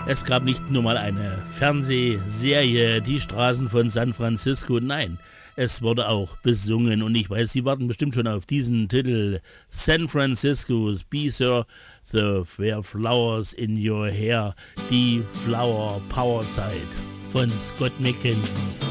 Es gab nicht nur mal eine Fernsehserie, die Straßen von San Francisco, nein, es wurde auch besungen und ich weiß, Sie warten bestimmt schon auf diesen Titel San Francisco's Be Sir, The Fair Flowers in Your Hair, die Flower Power Zeit von Scott McKenzie.